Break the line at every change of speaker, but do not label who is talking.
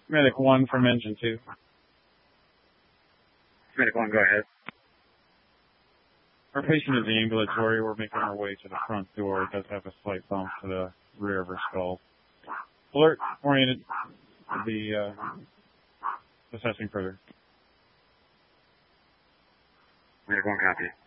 Medic 1 from engine 2.
Medic 1, go ahead.
Our patient is ambulatory. We're making our way to the front door. It does have a slight bump to the rear of her skull. Alert, oriented. We'll be assessing further.
Medic 1, copy.